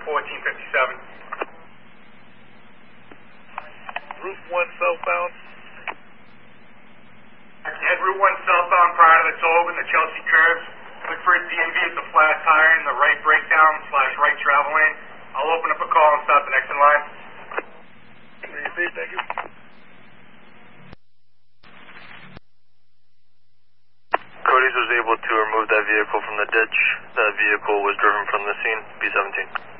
1457. Route 1 southbound. Head Route 1 southbound prior to the toll in the Chelsea curves. Look for a DMV at the flat tire in the right breakdown / right travel lane. I'll open up a call and stop the next in line. Thank you. Cody's was able to remove that vehicle from the ditch. That vehicle was driven from the scene, B-17.